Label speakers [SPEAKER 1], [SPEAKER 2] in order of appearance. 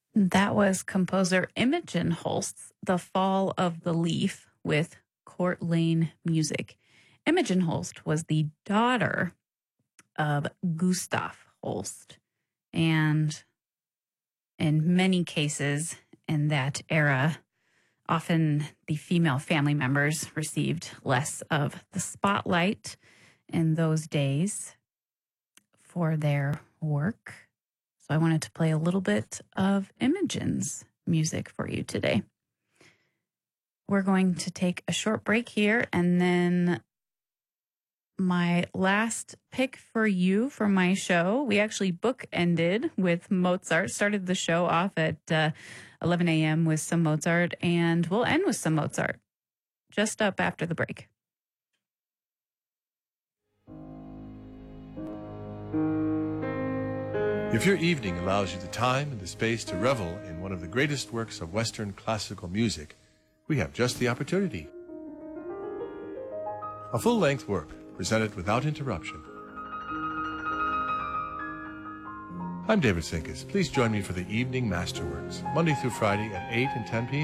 [SPEAKER 1] That was composer Imogen Holst's The Fall of the Leaf with Court Lane Music. Imogen Holst was the daughter of Gustav Holst. And in many cases in that era, often the female family members received less of the spotlight in those days for their work. So I wanted to play a little bit of Imogen's music for you today. We're going to take a short break here, and then my last pick for you for my show, we actually bookended with Mozart, started the show off at 11 a.m. with some Mozart, and we'll end with some Mozart just up after the break.
[SPEAKER 2] If your evening allows you the time and the space to revel in one of the greatest works of Western classical music, we have just the opportunity. A full-length work presented without interruption. I'm David Sinkus. Please join me for the Evening Masterworks, Monday through Friday at 8 and 10 p.m.